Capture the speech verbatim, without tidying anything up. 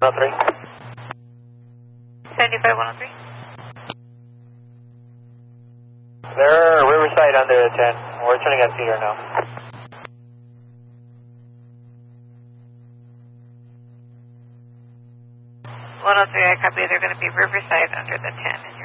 one oh three. seventy-five one oh three. They're Riverside under the ten. We're turning on Cedar now. one oh three, I copy. They're going to be Riverside under the ten.